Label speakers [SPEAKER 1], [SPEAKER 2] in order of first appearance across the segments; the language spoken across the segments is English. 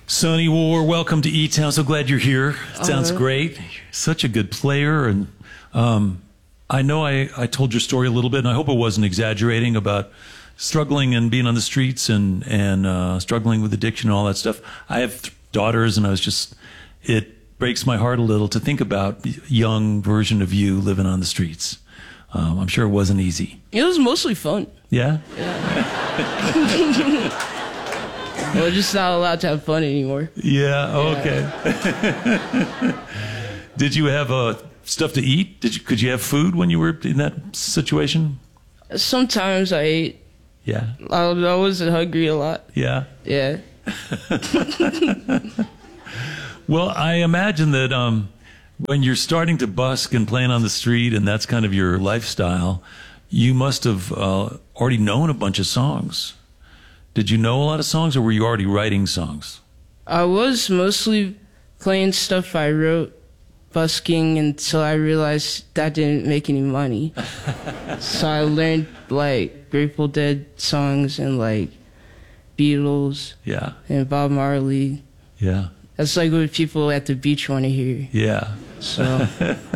[SPEAKER 1] Sonny War, welcome to E-Town. So glad you're here. It sounds great. Such a good player. And I know I told your story a little bit, and I hope it wasn't exaggerating about struggling and being on the streets and struggling with addiction and all that stuff. I have daughters, and it breaks my heart a little to think about the young version of you living on the streets. I'm sure it wasn't easy.
[SPEAKER 2] It was mostly fun.
[SPEAKER 1] Yeah?
[SPEAKER 2] We're just not allowed to have fun anymore.
[SPEAKER 1] Yeah, okay. Did you have stuff to eat? Could you have food when you were in that situation?
[SPEAKER 2] Sometimes I ate.
[SPEAKER 1] Yeah.
[SPEAKER 2] I wasn't hungry a lot.
[SPEAKER 1] Yeah.
[SPEAKER 2] Yeah.
[SPEAKER 1] Well, I imagine that when you're starting to busk and playing on the street and that's kind of your lifestyle, you must have already known a bunch of songs. Did you know a lot of songs, or were you already writing songs?
[SPEAKER 2] I was mostly playing stuff I wrote, busking, until I realized that didn't make any money. So I learned like Grateful Dead songs and like Beatles.
[SPEAKER 1] Yeah.
[SPEAKER 2] And Bob Marley.
[SPEAKER 1] Yeah.
[SPEAKER 2] That's like what people at the beach want to hear.
[SPEAKER 1] Yeah.
[SPEAKER 2] So.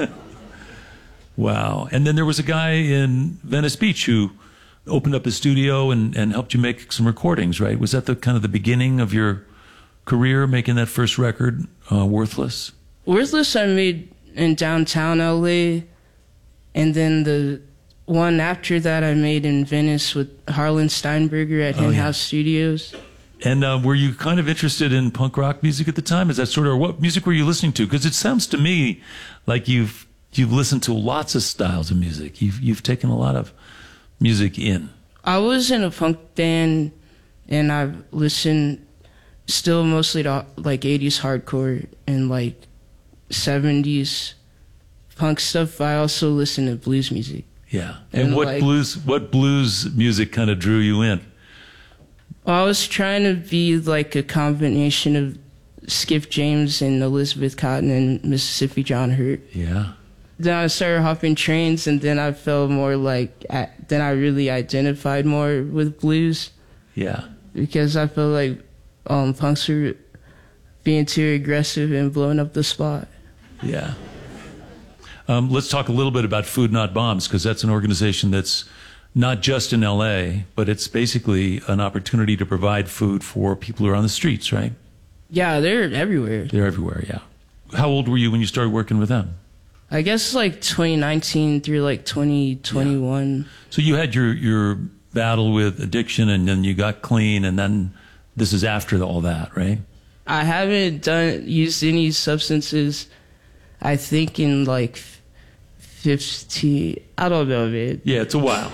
[SPEAKER 1] Wow. And then there was a guy in Venice Beach who opened up a studio and helped you make some recordings, right? Was that the kind of the beginning of your career, making that first record, Worthless?
[SPEAKER 2] Worthless I made in downtown LA, and then the one after that I made in Venice with Harlan Steinberger at Hen House Studios.
[SPEAKER 1] And were you kind of interested in punk rock music at the time? Is that sort of, what music were you listening to? Because it sounds to me like you've listened to lots of styles of music. You've taken a lot of music in.
[SPEAKER 2] I was in a punk band, and I listened still mostly to like 80s hardcore and like 70s punk stuff, but I also listen to blues music.
[SPEAKER 1] Yeah. And what blues music kind of drew you in?
[SPEAKER 2] Well, I was trying to be like a combination of Skip James and Elizabeth Cotton and Mississippi John Hurt.
[SPEAKER 1] Yeah.
[SPEAKER 2] Then I started hopping trains, and then I felt more like, then I really identified more with blues.
[SPEAKER 1] Yeah.
[SPEAKER 2] Because I felt like punks were being too aggressive and blowing up the spot.
[SPEAKER 1] Yeah. Let's talk a little bit about Food Not Bombs, because that's an organization that's not just in LA, but it's basically an opportunity to provide food for people who are on the streets, right?
[SPEAKER 2] Yeah, they're everywhere.
[SPEAKER 1] They're everywhere, yeah. How old were you when you started working with them?
[SPEAKER 2] I guess like 2019 through like 2021.
[SPEAKER 1] Yeah. So you had your battle with addiction, and then you got clean, and then this is after all that, right?
[SPEAKER 2] I haven't used any substances, I think, in like 15, I don't know, man.
[SPEAKER 1] Yeah, it's a while.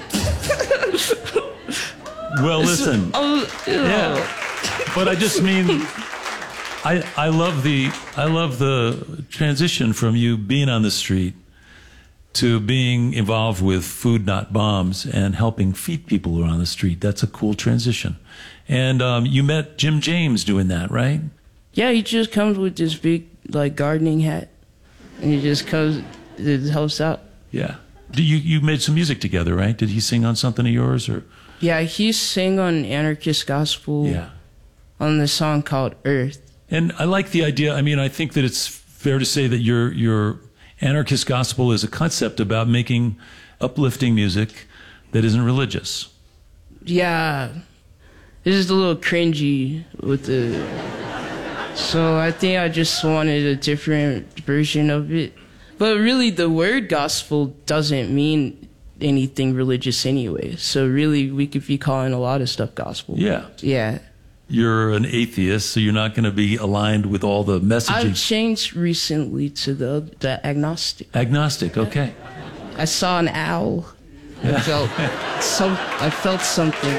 [SPEAKER 1] Well, listen. Yeah. But I just mean, I love the transition from you being on the street to being involved with Food Not Bombs and helping feed people who are on the street. That's a cool transition. And you met Jim James doing that, right?
[SPEAKER 2] Yeah, he just comes with this big like gardening hat, and he just comes, it helps out.
[SPEAKER 1] Yeah. You made some music together, right? Did he sing on something of yours, or?
[SPEAKER 2] Yeah, he sang on Anarchist Gospel.
[SPEAKER 1] Yeah.
[SPEAKER 2] On the song called Earth.
[SPEAKER 1] And I like the idea. I mean, I think that it's fair to say that your Anarchist Gospel is a concept about making uplifting music that isn't religious.
[SPEAKER 2] Yeah. It's just a little cringy with the... So I think I just wanted a different version of it. But really, the word gospel doesn't mean anything religious anyway. So really, we could be calling a lot of stuff gospel.
[SPEAKER 1] Yeah.
[SPEAKER 2] Yeah.
[SPEAKER 1] You're an atheist, so you're not going to be aligned with all the messaging.
[SPEAKER 2] I've changed recently to the agnostic.
[SPEAKER 1] Agnostic, okay.
[SPEAKER 2] I saw an owl. I felt something.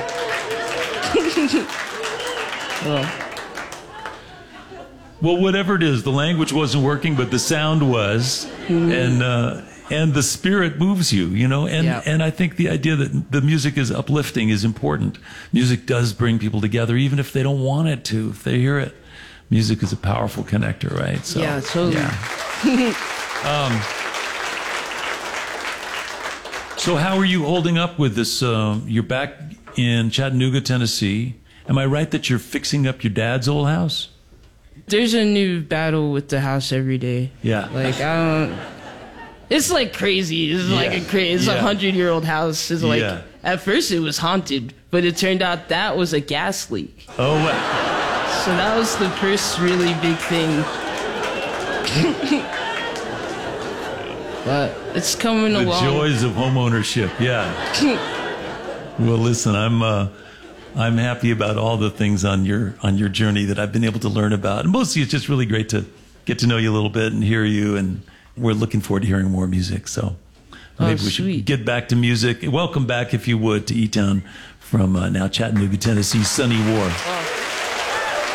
[SPEAKER 1] Well, whatever it is, the language wasn't working, but the sound was, and the spirit moves you, you know. And I think the idea that the music is uplifting is important. Music does bring people together, even if they don't want it to. If they hear it, music is a powerful connector, right? So,
[SPEAKER 2] yeah, totally.
[SPEAKER 1] Yeah. So how are you holding up with this? You're back in Chattanooga, Tennessee. Am I right that you're fixing up your dad's old house?
[SPEAKER 2] There's a new battle with the house every day.
[SPEAKER 1] Yeah.
[SPEAKER 2] Like, I don't... It's like crazy. It's like it's a 100-year-old house. It's like, at first it was haunted, but it turned out that was a gas leak.
[SPEAKER 1] Oh, wow.
[SPEAKER 2] So that was the first really big thing. But it's coming along.
[SPEAKER 1] The joys of homeownership, yeah. Well, listen, I'm happy about all the things on your journey that I've been able to learn about. And mostly it's just really great to get to know you a little bit and hear you, and we're looking forward to hearing more music. So maybe we should get back to music. Welcome back, if you would, to E-Town from now Chattanooga, Tennessee, Sunny War.